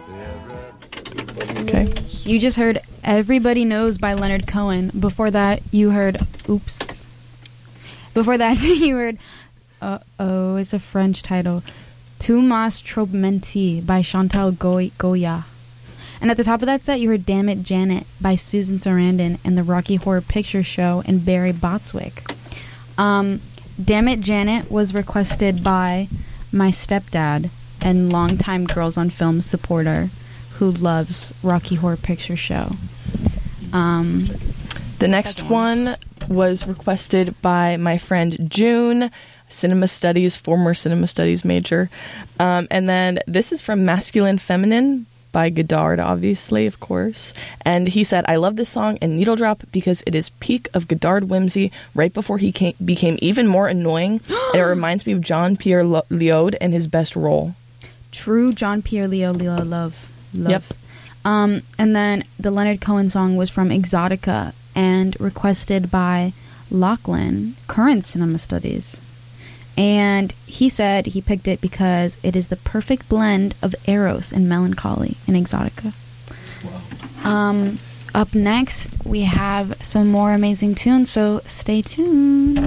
Okay. You just heard Everybody Knows by Leonard Cohen. Before that, you heard Oops. Before that, you heard Uh-oh, it's a French title. Tu m'as trop menti by Chantal Goya. And at the top of that set, you heard Damn It, Janet by Susan Sarandon and the Rocky Horror Picture Show and Barry Botswick. Damn It, Janet was requested by my stepdad and longtime Girls on Film supporter who loves Rocky Horror Picture Show. The next one was requested by my friend June, cinema studies, former cinema studies major. And then this is from Masculine Feminine by Godard, obviously, of course. And he said, I love this song and Needle Drop because it is peak of Godard whimsy right before he became even more annoying. And it reminds me of Jean-Pierre Léaud and his best role. True Jean-Pierre Léaud love. Yep. And then the Leonard Cohen song was from Exotica and requested by Lachlan, current cinema studies. And he said he picked it because it is the perfect blend of Eros and melancholy in Exotica. Wow. Up next, we have some more amazing tunes, so stay tuned.